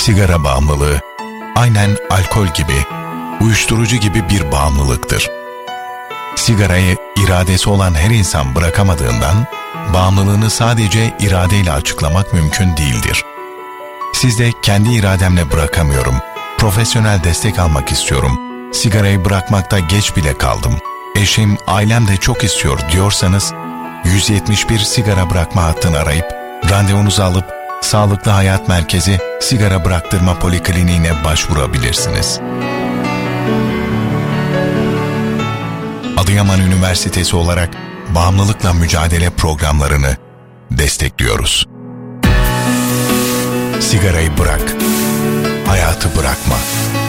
Sigara bağımlılığı, aynen alkol gibi, uyuşturucu gibi bir bağımlılıktır. Sigarayı iradesi olan her insan bırakamadığından, bağımlılığını sadece iradeyle açıklamak mümkün değildir. Siz de kendi irademle bırakamıyorum, profesyonel destek almak istiyorum, sigarayı bırakmakta geç bile kaldım, eşim, ailem de çok istiyor diyorsanız, 171 sigara bırakma hattını arayıp, randevunuzu alıp, Sağlıklı Hayat Merkezi Sigara Bıraktırma Polikliniğine başvurabilirsiniz. Adıyaman Üniversitesi olarak bağımlılıkla mücadele programlarını destekliyoruz. Sigarayı bırak, hayatı bırakma.